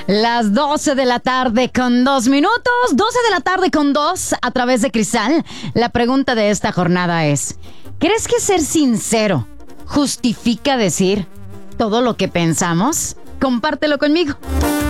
Las 12 de la tarde con 2 minutos, 12 de la tarde con 2 a través de Cristal. La pregunta de esta jornada es, ¿crees que ser sincero justifica decir todo lo que pensamos? Compártelo conmigo.